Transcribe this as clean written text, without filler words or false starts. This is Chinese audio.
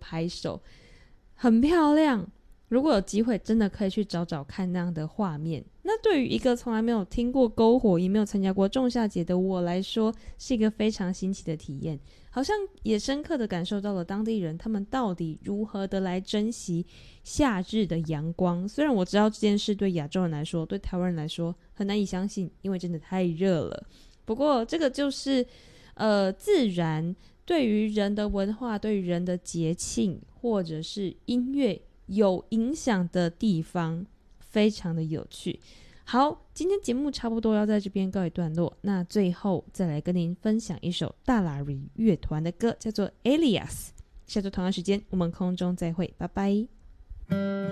拍手，很漂亮。如果有机会真的可以去找找看那样的画面，那对于一个从来没有听过篝火也没有参加过仲夏节的我来说，是一个非常新奇的体验，好像也深刻的感受到了当地人他们到底如何的来珍惜夏日的阳光。虽然我知道这件事对亚洲人来说，对台湾人来说很难以相信，因为真的太热了，不过这个就是自然对于人的文化，对于人的节庆或者是音乐有影响的地方，非常的有趣。好，今天节目差不多要在这边告一段落，那最后再来跟您分享一首大喇瑞乐团的歌，叫做 Alias。下周同样时间我们空中再会，拜拜。